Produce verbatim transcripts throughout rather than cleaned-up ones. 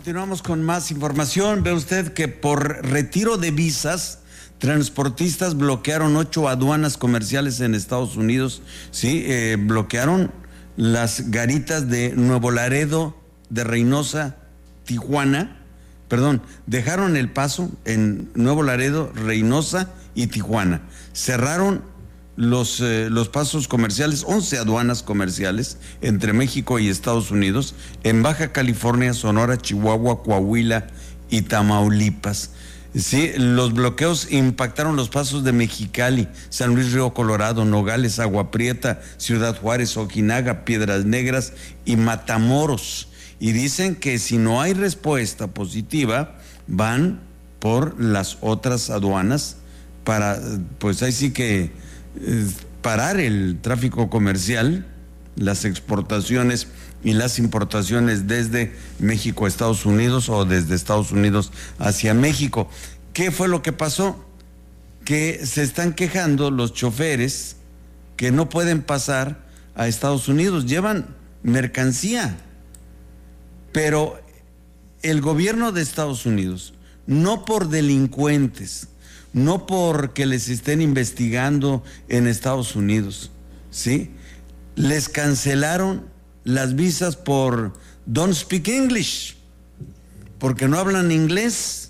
Continuamos con más información. Ve usted que por retiro de visas, transportistas bloquearon ocho aduanas comerciales en Estados Unidos. Sí, eh, bloquearon las garitas de Nuevo Laredo, de Reynosa, Tijuana. Perdón, dejaron el paso en Nuevo Laredo, Reynosa y Tijuana. Cerraron los, eh, los pasos comerciales, once aduanas comerciales entre México y Estados Unidos, en Baja California, Sonora, Chihuahua, Coahuila y Tamaulipas. Sí, los bloqueos impactaron los pasos de Mexicali, San Luis Río Colorado, Nogales, Agua Prieta, Ciudad Juárez, Ojinaga, Piedras Negras y Matamoros. Y dicen que si no hay respuesta positiva, van por las otras aduanas para, pues ahí sí que eh, parar el tráfico comercial, las exportaciones y las importaciones desde México a Estados Unidos o desde Estados Unidos hacia México. ¿Qué fue lo que pasó? Que se están quejando los choferes que no pueden pasar a Estados Unidos, llevan mercancía, pero el gobierno de Estados Unidos, no por delincuentes, no porque les estén investigando en Estados Unidos, ¿sí? Les cancelaron las visas por don't speak English, porque no hablan inglés.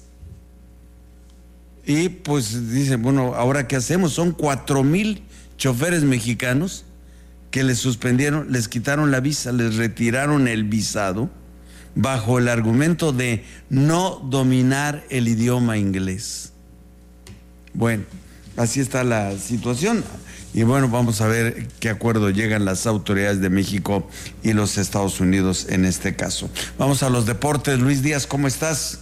Y pues dicen, bueno, ¿ahora qué hacemos? Son cuatro mil choferes mexicanos que les suspendieron, les quitaron la visa, les retiraron el visado bajo el argumento de no dominar el idioma inglés. Bueno, así está la situación. Y bueno, vamos a ver qué acuerdo llegan las autoridades de México y los Estados Unidos en este caso. Vamos a los deportes. Luis Díaz, ¿cómo estás?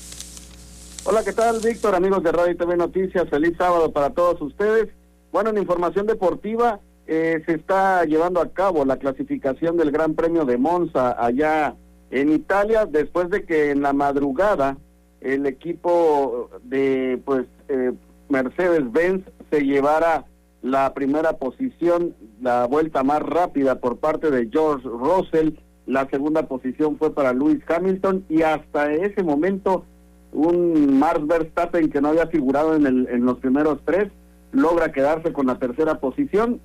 Hola, ¿qué tal, Víctor? Amigos de Radio y T V Noticias, feliz sábado para todos ustedes. Bueno, en información deportiva, eh, se está llevando a cabo la clasificación del Gran Premio de Monza allá en Italia, después de que en la madrugada el equipo de pues eh, Mercedes-Benz se llevara la primera posición, la vuelta más rápida por parte de George Russell. La segunda posición fue para Lewis Hamilton y hasta ese momento un Max Verstappen, que no había figurado en, el, en los primeros tres, logra quedarse con la tercera posición.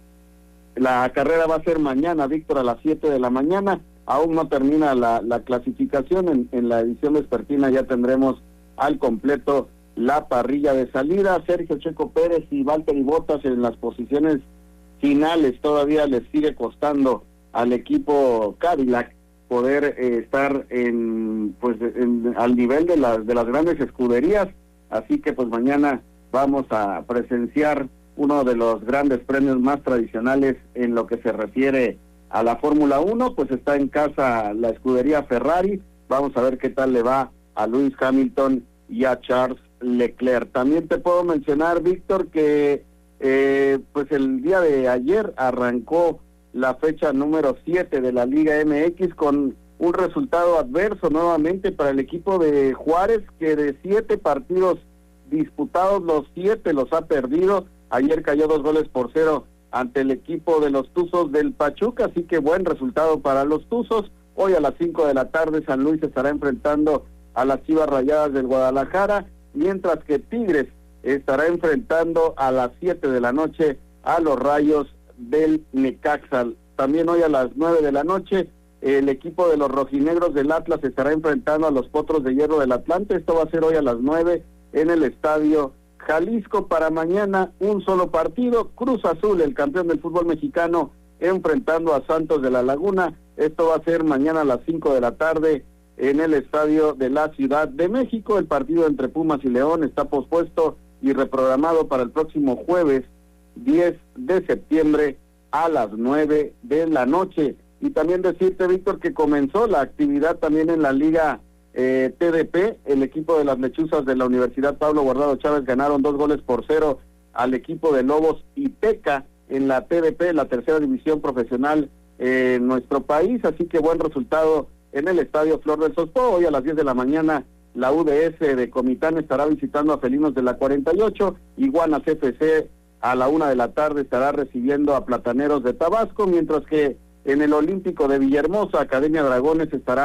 La carrera va a ser mañana, Víctor, a las siete de la mañana. Aún no termina la, la clasificación. En, en la edición vespertina ya tendremos al completo la parrilla de salida. Sergio Checo Pérez y Valtteri Bottas en las posiciones finales. Todavía les sigue costando al equipo Cadillac poder eh, estar en pues en, al nivel de las de las grandes escuderías. Así que pues mañana vamos a presenciar uno de los grandes premios más tradicionales en lo que se refiere a la Fórmula uno. Pues está en casa la escudería Ferrari. Vamos a ver qué tal le va a Lewis Hamilton y a Charles Leclerc. También te puedo mencionar, Víctor, que eh, pues el día de ayer arrancó la fecha número siete de la Liga M X con un resultado adverso nuevamente para el equipo de Juárez, que de siete partidos disputados, los siete los ha perdido. Ayer cayó dos goles por cero ante el equipo de los Tuzos del Pachuca, así que buen resultado para los Tuzos. Hoy a las cinco de la tarde San Luis estará enfrentando a las Chivas Rayadas del Guadalajara, mientras que Tigres estará enfrentando a las siete de la noche a los Rayos del Necaxa. También hoy a las nueve de la noche el equipo de los rojinegros del Atlas estará enfrentando a los Potros de Hierro del Atlante. Esto va a ser hoy a las nueve en el Estadio Jalisco. Para mañana un solo partido, Cruz Azul, el campeón del fútbol mexicano, enfrentando a Santos de la Laguna. Esto va a ser mañana a las cinco de la tarde en el Estadio de la Ciudad de México. El partido entre Pumas y León está pospuesto y reprogramado para el próximo jueves diez de septiembre a las nueve de la noche. Y también decirte, Víctor, que comenzó la actividad también en la Liga eh, T D P. El equipo de las Lechuzas de la Universidad Pablo Guardado Chávez ganaron dos goles por cero al equipo de Lobos Iteca en la T D P, la tercera división profesional eh, en nuestro país. Así que buen resultado en el Estadio Flor del Sospo. Hoy a las diez de la mañana la U D S de Comitán estará visitando a Felinos de la cuarenta y ocho. Iguanas F C a la una de la tarde estará recibiendo a Plataneros de Tabasco, mientras que en el Olímpico de Villahermosa, Academia Dragones estará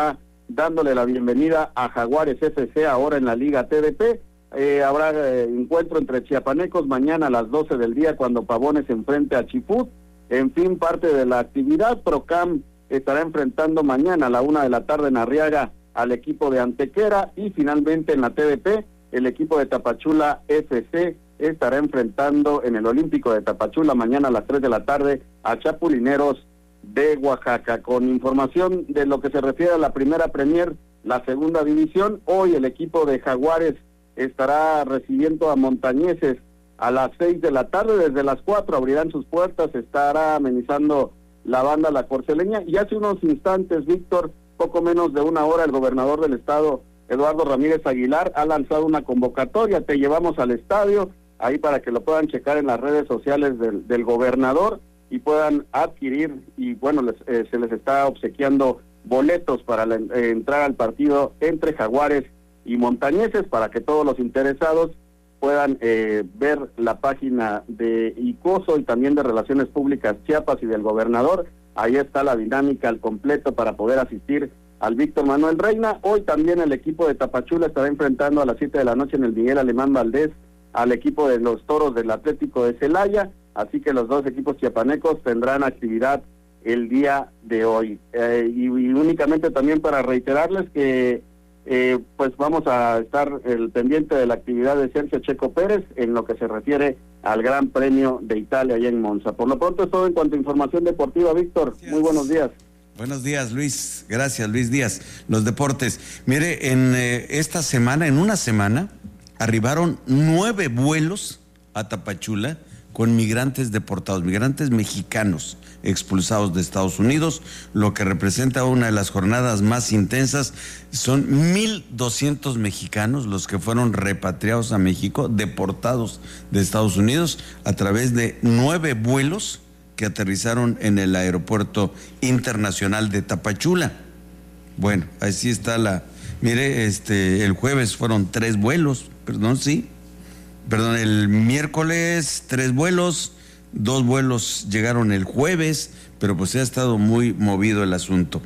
dándole la bienvenida a Jaguares F C ahora en la Liga T D P. Eh, habrá eh, encuentro entre chiapanecos mañana a las doce del día cuando Pavones se enfrente a Chiput. En fin, parte de la actividad. Procam estará enfrentando mañana a la una de la tarde en Arriaga al equipo de Antequera, y finalmente en la T D P el equipo de Tapachula F C estará enfrentando en el Olímpico de Tapachula mañana a las tres de la tarde a Chapulineros de Oaxaca. Con información de lo que se refiere a la primera Premier, la segunda división, hoy el equipo de Jaguares estará recibiendo a Montañeses a las seis de la tarde. Desde las cuatro abrirán sus puertas, estará amenizando la banda La Corceleña, y hace unos instantes, Víctor, poco menos de una hora, el gobernador del estado, Eduardo Ramírez Aguilar, ha lanzado una convocatoria. Te llevamos al estadio, ahí para que lo puedan checar en las redes sociales del, del gobernador y puedan adquirir, y bueno, les, eh, se les está obsequiando boletos para la, eh, entrar al partido entre Jaguares y Montañeses, para que todos los interesados puedan eh, ver la página de ICOSO y también de Relaciones Públicas Chiapas y del gobernador. Ahí está la dinámica al completo para poder asistir al Víctor Manuel Reina. Hoy también el equipo de Tapachula estará enfrentando a las siete de la noche en el Miguel Alemán Valdés al equipo de los Toros del Atlético de Celaya, así que los dos equipos chiapanecos tendrán actividad el día de hoy. Eh, y, y únicamente también para reiterarles que Eh, pues vamos a estar el pendiente de la actividad de Sergio Checo Pérez en lo que se refiere al Gran Premio de Italia allá en Monza. Por lo pronto es todo en cuanto a información deportiva, Víctor. Gracias. Muy buenos días. Buenos días, Luis. Gracias, Luis Díaz. Los deportes. Mire, en eh, esta semana, en una semana, arribaron nueve vuelos a Tapachula con migrantes deportados, migrantes mexicanos expulsados de Estados Unidos, lo que representa una de las jornadas más intensas. Son mil doscientos mexicanos los que fueron repatriados a México, deportados de Estados Unidos, a través de nueve vuelos que aterrizaron en el Aeropuerto Internacional de Tapachula. Bueno, así está la... Mire, este, el jueves fueron tres vuelos, perdón, sí, perdón, el miércoles tres vuelos, dos vuelos llegaron el jueves, pero pues ha estado muy movido el asunto.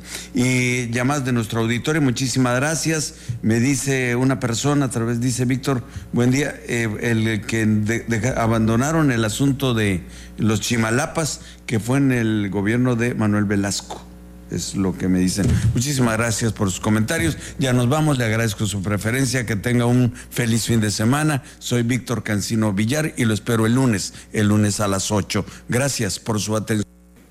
Y llamadas de nuestro auditorio, muchísimas gracias. Me dice una persona a través, dice Víctor, buen día, eh, el que de, de, abandonaron el asunto de los Chimalapas, que fue en el gobierno de Manuel Velasco. Es lo que me dicen. Muchísimas gracias por sus comentarios. Ya nos vamos, le agradezco su preferencia, que tenga un feliz fin de semana. Soy Víctor Cancino Villar y lo espero el lunes, el lunes a las ocho. Gracias por su atención.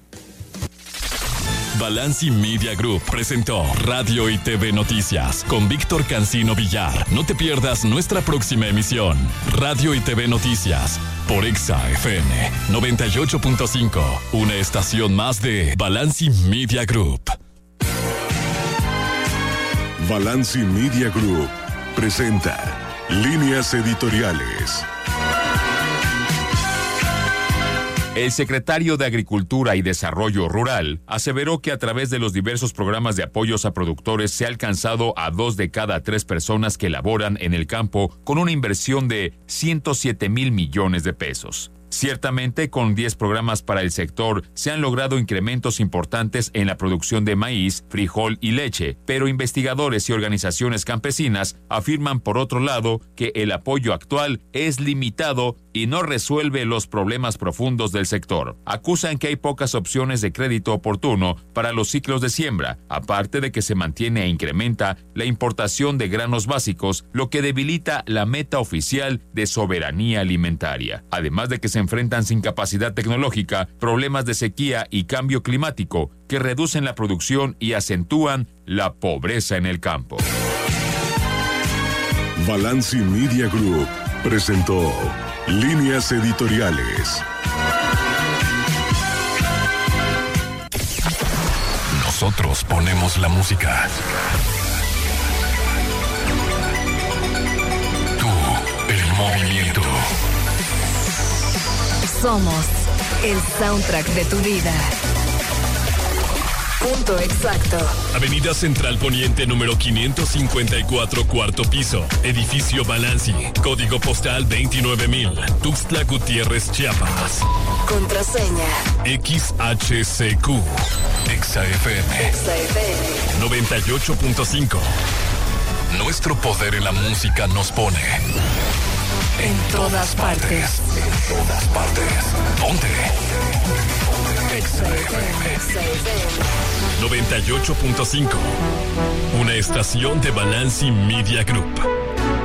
Balanci Media Group presentó Radio y T V Noticias con Víctor Cancino Villar. No te pierdas nuestra próxima emisión. Radio y T V Noticias por Exa F M noventa y ocho punto cinco, una estación más de Balanci Media Group. Balanci Media Group presenta Líneas Editoriales. El secretario de Agricultura y Desarrollo Rural aseveró que a través de los diversos programas de apoyos a productores se ha alcanzado a dos de cada tres personas que laboran en el campo con una inversión de ciento siete mil millones de pesos. Ciertamente, con diez programas para el sector se han logrado incrementos importantes en la producción de maíz, frijol y leche, pero investigadores y organizaciones campesinas afirman por otro lado que el apoyo actual es limitado y no resuelve los problemas profundos del sector. Acusan que hay pocas opciones de crédito oportuno para los ciclos de siembra, aparte de que se mantiene e incrementa la importación de granos básicos, lo que debilita la meta oficial de soberanía alimentaria. Además de que se enfrentan sin capacidad tecnológica, problemas de sequía y cambio climático que reducen la producción y acentúan la pobreza en el campo. Balanci Media Group presentó Líneas Editoriales. Nosotros ponemos la música. Tú, el movimiento. Somos el soundtrack de tu vida. Punto exacto. Avenida Central Poniente número quinientos cincuenta y cuatro, cuarto piso. Edificio Balanci. Código postal veintinueve mil. Tuxtla Gutiérrez, Chiapas. Contraseña X H C Q. Exa F M. Exa F M. noventa y ocho punto cinco. Nuestro poder en la música nos pone En todas partes. En todas partes. Ponte. Exa F M noventa y ocho punto cinco. Una estación de Balanci Media Group.